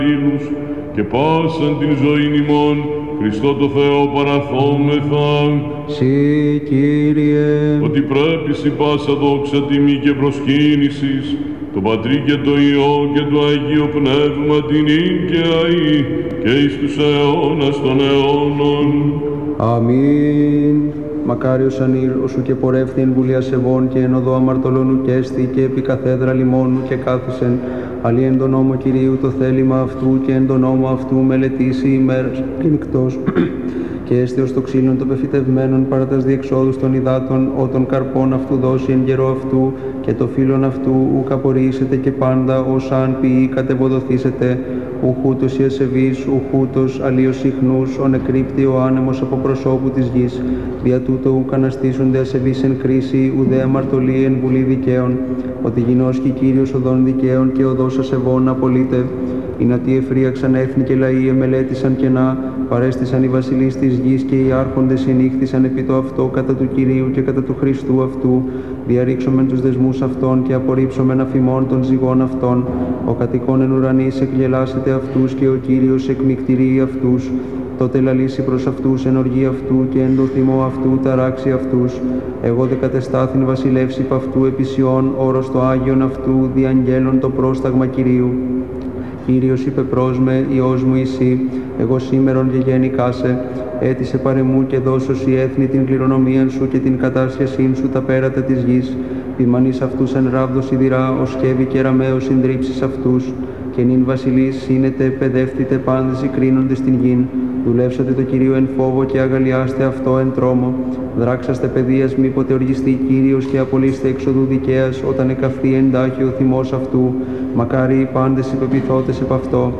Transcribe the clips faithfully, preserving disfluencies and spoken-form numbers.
και πάσαν την ζωήν ημών, Χριστό το Θεό παραθόμεθα. Συ, Κύριε, ότι πρέπει συ πάσα δόξα τιμή και προσκύνησης, το Πατρί και το Υιό και το Αγίο Πνεύμα την και αεί και εις τους αιώνας των αιώνων. Αμήν. Μακάριος ανήρ, όσου και πορεύθη εν βουλία σεβών και εν οδό αμαρτωλώνου κέστη και επί καθέδρα λιμόνου και κάθισεν, αλλή εν τον νόμο Κυρίου το θέλημα αυτού και εν τον νόμο αυτού μελετήσει ημέρας και νυκτός. Και έστε ως το ξύλον των πεφυτευμένων παρά τας διεξόδους των υδάτων, ό των καρπών αυτού δώσει εν καιρό αυτού, και το φύλλον αυτού ουκ απορρίσετε και πάντα, ως αν ποιή κατεβοδοθήσετε, ουχούτος η ασεβής, ουχούτος αλλίος συχνούς, ο νεκρύπτει ο άνεμος από προσώπου της γης. Δια τούτο ουκ αναστήσονται ασεβείς εν κρίση, ουδέ αμαρτωλοί εν βουλή δικαίων, ότι γινώσκει Κύριος οδών δικαίων και οδός ασεβών απολύτε. Ινατοί εφρίαξαν έθνη και λαοί, εμελέτησαν κενά, παρέστησαν οι βασιλείς της γης και οι άρχοντες συνήχθησαν επί το αυτό κατά του Κυρίου και κατά του Χριστού αυτού. Διαρρήξομεν τους δεσμούς αυτών και απορρίψομεν αφημών των ζυγών αυτών. Ο κατοικών εν ουρανής εκγελάσετε αυτούς και ο Κύριος εκμυκτηρεί αυτούς. Τότε λαλήσει προς αυτούς εν οργή αυτού και εν το θυμό αυτού ταράξει αυτούς. Εγώ δε κατεστάθην βασιλεύς υπ' αυτού επισιών, όρος το Άγιον αυτού, διαγγέλων το πρόσταγμα Κυρίου. Κύριος είπε προς με, Υιός μου εσύ, εγώ σήμερον γεγέννηκά σε, έτησε παρεμού και δώσος η έθνη την κληρονομίαν σου και την κατάσχεσήν σου τα πέρατα της γης. Ποιμανείς αυτούς εν ράβδος σιδηρά, ως σκεύη και ραμαίος συντρίψεις αυτούς. Και νυν βασιλείς σύνετε, παιδεύτητε πάντες οι κρίνοντες την γην. Δουλεύσατε το Κυρίο εν φόβο και αγαλιάστε αυτό εν τρόμο. Δράξαστε παιδείας μήποτε οργιστεί Κύριος και απολύστε εξοδού δικαίας όταν εκαυθεί εντάχει ο θυμός αυτού. Μακάρι οι πάντες υπεπιθώτες επ' αυτό.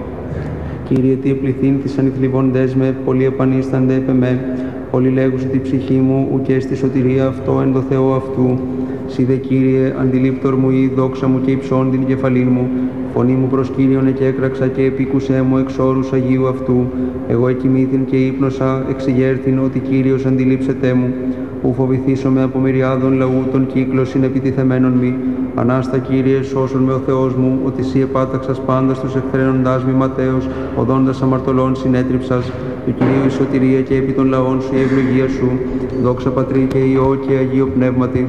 Κύριε, τι επληθύνθησαν οι θλιβοντές με, πολλοί επανίστανται επ' εμέ. Πολλοί λέγουσαν τη ψυχή μου, ουκέ στη σωτηρία αυτό εν το Θεό αυτού. Σι δε Κύριε, αντιλήπτορ μου ή δόξα μου και υψών την κεφαλήν μου. Φωνή μου προς Κύριον εκέκραξα και επίκουσέ μου εξ όρους Αγίου αυτού. Εγώ εκοιμήθην και ύπνωσα, εξηγέρθην ότι Κύριος αντιλήψετέ μου. Ου φοβηθήσομαι από μυριάδων λαού των κύκλων συνεπιτιθεμένων μη. Ανάστα Κύριε, σώσον με ο Θεός μου, ότι Συ επάταξας πάντα στους εχθρένοντάς μη ματέως, οδόντας αμαρτωλών συνέτριψας. Του Κυρίου η σωτηρία και επί των λαών σου η ευλογία σου. Δόξα Πατρί και Υιό και Αγίο Πνεύματι.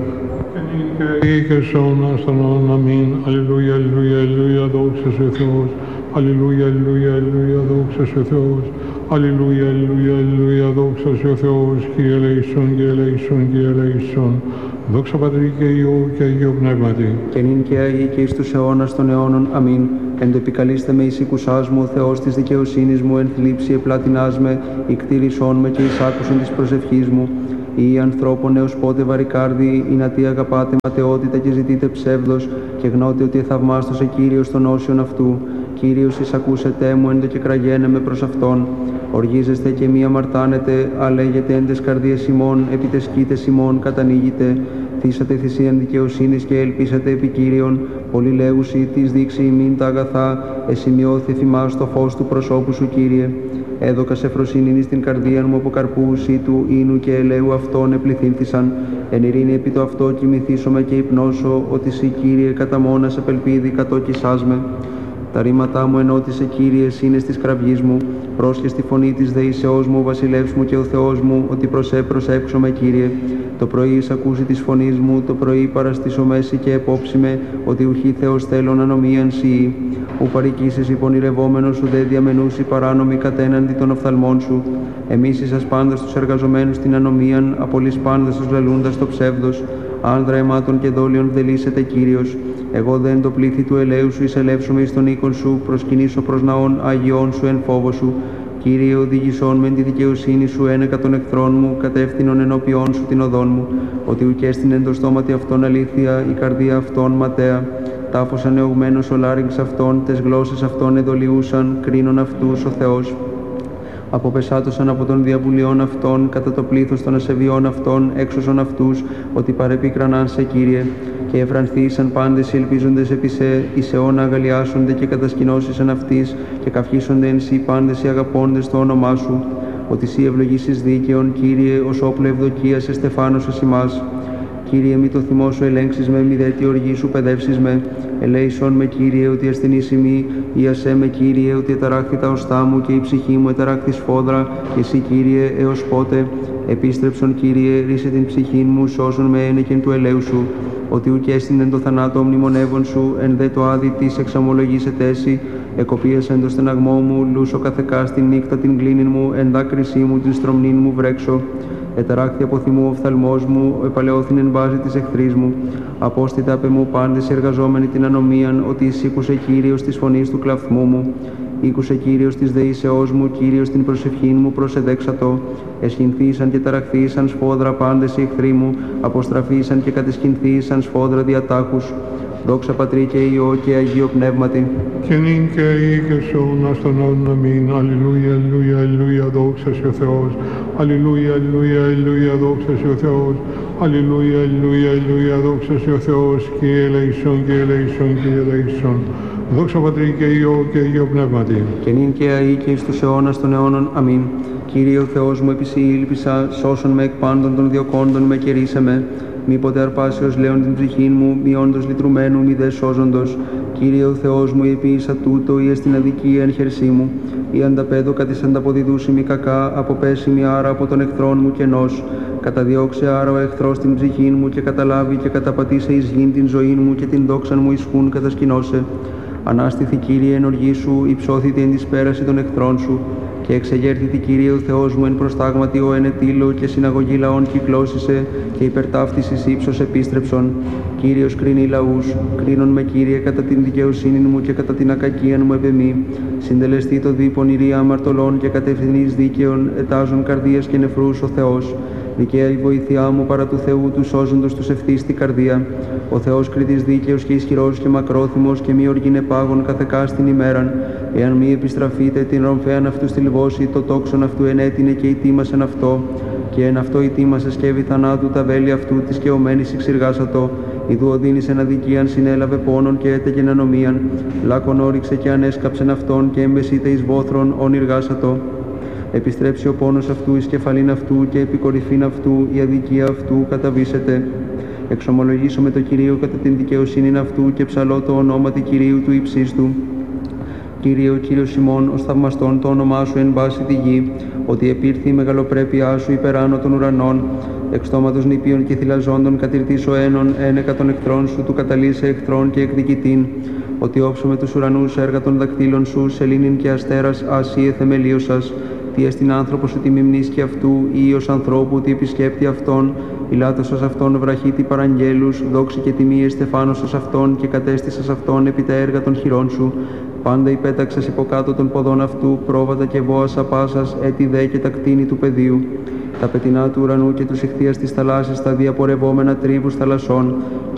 Και ή και σώνα στον όν, αμήν. Αλληλούια, αλληλούια, αλληλούια, δόξα σε Θεός. Αλληλούια, αλληλούια, αλληλούια, δόξα σε Θεός. Αλληλούια, αλληλούια, αλληλούια, δόξα σε Θεός. Κύριε ελέησον, Κύριε ελέησον, Κύριε ελέησον. Δόξα Πατρί και Υιό και Αγίο Πνεύματι. Και νυν και αγί και εις τους αιώνας των αιώνων. Αμήν. Εν το επικαλείστε με εις οικουσάς μου, ο Θεός της δικαιοσύνης μου, εν θλίψη επλάτινάς με, ικτήρισόν με και εις άκουσον της προσευχής μου. Ή ανθρώπων έως πότε βαρικάρδι, ή να τι αγαπάτε ματαιότητα και ζητείτε ψεύδος, και γνώτε ότι εθαυμάστοσε Κύριος των όσιων αυτού. Κύριος εις ακούσετε μου, εν το και κραγένε προς Αυτόν. Οργίζεστε και μη αμαρτάνετε, αλέγετε εν τες καρδίες ημών, επί τες σκήτες ημών κατανοίγετε. Θύσατε θυσίαν δικαιοσύνης και ελπίσατε επί Κύριον. Πολλοί λέγουσι, της δείξει ημίν τα αγαθά, εσημειώθη θυμάς το φως του προσώπου σου, Κύριε. Έδωκα σε φροσύνην στην καρδία μου από καρπούς ή του ίνου και ελαίου αυτών επληθύνθησαν. Εν ειρήνη επί το αυτό κοιμηθήσομαι και υπνώσω, ότι Συ, Κύριε, κατά μόνας απελπίδη κατόκισάς με. Τα ρήματά μου ενώτησε, Κύριε, είναι στις κραυγής μου. Πρόσχε στη φωνή της δεήσεώς μου, ο βασιλεύς μου και ο Θεός μου, ότι προσέ προσέψομαι, Κύριε. Το πρωί εις ακούσει της φωνής μου, το πρωί παραστήσω μέση και επόψη με, ότι ουχή Θεός θέλων ανομίαν Συ. Ου παρικήσεις υπονηρευόμενος σου δε διαμενούσι παράνομοι κατέναντι των οφθαλμών σου. Εμείς εις πάντας τους εργαζομένους την ανομίαν, απολύς πάντας τους λαλούντας το ψεύδος. Άνδρα αιμάτων και δόλιων δελήσεται Κύριος. Εγώ δεν το πλήθη του ελαίου σου εισελεύσομαι εις τον οίκον σου, προσκυνήσω προς ναών Αγιών σου εν φόβο σου. Κύριε, οδηγησόν μεν τη δικαιοσύνη σου ένεκα των εχθρών μου, κατεύθυνον ενώπιόν σου την οδόν μου. Ότι ουκέστην εν το στόματι αυτών αλήθεια, η καρδία αυτών ματέα. Τάφος ανεωγμένος ο λάρυγξ αυτών, τες γλώσσες αυτών εδολιούσαν, κρίνον αυτούς ο Θεός. Αποπεσάτωσαν από των διαβουλιών αυτών, κατά το πλήθος των ασεβιών αυτών, έξωσον αυτούς, ότι παρεπίκραναν σε, Κύριε. Και εφρανθήσαν πάντες οι ελπίζοντες επί σε, εις αιώνα αγαλιάσονται και κατασκηνώσισαν αυτής, και καυχήσονται εν Συ πάντες οι αγαπώντες το όνομά σου. Ότι Συ ευλογήσεις δίκαιον, Κύριε, ως όπλο ευδοκίας εστεφάνωσας ημάς. Κύριε, μη το θυμό σου ελέγξεις με, μη δε τη οργή σου παιδεύσεις με. ελέησον με Κύριε ότι ασθενής ημί, ιασέ με Κύριε ότι εταράχθη τα οστά μου και η ψυχή μου εταράχθη σφόδρα, και εσύ Κύριε έως πότε. Επίστρεψον Κύριε, ρίσε την ψυχήν μου, σώσον με ένεκεν του ελέου σου, ότι ουκ έστειν εν το θανάτο μνημονεύων σου, εν δε το άδει της εξαμολογήσετε έσυ, εκοπίασεν το στεναγμό μου, λούσο καθεκά στην νύχτα την κλίνην μου, εν δάκρυσή μου την στρομνήν μου βρέξω. Εταράχθη από θυμού ο οφθαλμός μου, επαλαιώθην εν βάση της εχθρής μου. Απόστητα απ' εμού πάντες εργαζόμενοι την ανομίαν, ότι εισήκουσε Κύριος της φωνής του κλαυθμού μου. Ήκουσε Κύριος της δεήσεώς μου, Κύριος την προσευχήν μου προσεδέξατο. Εσχυνθήσαν και ταραχθήσαν σφόδρα πάντες οι εχθροί μου, αποστραφήσαν και κατεσχυνθήσαν σφόδρα διατάχους. Δόξα Πατρί και Υιό και Αγίο Πνεύματι. Και νυν και ή και σώνα στον αιώνα αμήν. Αλληλούια, αλληλούια, αλληλούια, δόξα σε ο Θεός. Αλληλούια, αλληλούια, αλληλούια, δόξα σε ο Θεός. Αλληλούια, αλληλούια, αλληλούια, δόξα σε ο Θεός. Κύριε ελεησόν, Κύριε ελεησόν, Κύριε ελεησόν. Δόξα Πατρί και Υιό και Αγίο Πνεύματι. Και νυν και αεί και εις τους αιώνας των αιώνων. Αμήν. Κύριε ο Θεός μου, επί σοι ήλπισα, σώσον με εκ πάντων των διωκόντων με και ρίσε με. Μήποτε αρπάσεως λέον την ψυχήν μου, μη όντως λυτρουμένου, μη δε σώζοντος. Κύριε ο Θεός μου, επίησα τούτο, ή εστιν αδικία εν χερσί μου, ή ανταπέδοκα της ανταποδιδούσι μη κακά, αποπέσιμη άρα από τον εχθρόν μου κενός. Καταδιώξε άρα ο εχθρός την ψυχήν μου, και καταλάβει και καταπατήσε εις γην την ζωήν μου, και την δόξαν μου ισχούν κατασκηνώσε. Ανάστηθη Κύριε εν οργή σου, υψώθητη εν της πέραση των εχθρών σου, και εξεγέρθητη Κύριε ο Θεός μου εν προστάγματι ο ενετήλο, και συναγωγή λαών κυκλώσισε, και υπερτάφτισης ύψος επίστρεψον. Κύριος κρίνει λαούς, κρίνον με Κύριε κατά την δικαιοσύνη μου και κατά την ακακίαν μου επ' εμεί. Συντελεστεί το δι πονηρία αμαρτωλών και κατευθυνής δίκαιων, ετάζων καρδίας και νεφρούς ο Θεός. Δικαία η βοήθειά μου παρά του Θεού του σώζοντος τους ευθύς στη καρδία. Ο Θεός κριτής δίκαιος και ισχυρός και μακρόθυμος, και μη οργήνε πάγων καθεκά στην ημέραν. Εάν μη επιστραφείτε την ρομφέαν αυτού στη λβώση, το τόξον αυτού ενέτεινε και ητήμασεν αυτό. Και εν αυτό ητήμασε σκεύη θανάτου τα βέλη αυτού της καιωμένης εξηργάσατο. Ιδού οδύνησεν αδικίαν, συνέλαβε πόνον και έτεγεν ανομίαν. Λάκων όριξε και ανέσκαψεν αυτόν, και εμπεσίτε εις βόθρων ονειργάσατο. Επιστρέψει ο πόνος αυτού εις κεφαλήν αυτού, και επί κορυφήν αυτού η αδικία αυτού καταβήσεται. Εξομολογήσω με το Κυρίο κατά την δικαιοσύνην αυτού, και ψαλώ το ονόματι Κυρίου του υψίστου. Κύριε, ο Κύριος ημών, ως θαυμαστόν το όνομά σου εν πάση τη γη, ότι επήρθη η μεγαλοπρέπειά σου υπεράνω των ουρανών, εξ στόματος νηπίων και θυλαζόντων κατηρτήσω ένων, ένεκα των εχθρών σου, του καταλύσε εχθρών και εκδικητήν, ότι όψω με τους ουρανούς έργα των δακτύλων σου, σελήνην και αστέρας, ασύε θεμελίος σας, τι εστιν άνθρωπος ότι μη μνήσκει αυτού, ή ως ανθρώπου ότι επισκέπτει αυτόν, ηλάτωσας αυτόν βραχίτη παραγγέλους, δόξη και τιμή εστεφάνωσας αυτόν, και κατέστησας αυτόν επί τα έργα των χειρών σου. Πάντα υπέταξες υποκάτω των ποδών αυτού, πρόβατα και βόασα πάσας, έτη δε και τα κτίνη του πεδίου. Τα πετεινά του ουρανού και τους ηχθείας της θαλάσσης, τα διαπορευόμενα τρίβους θαλασσών,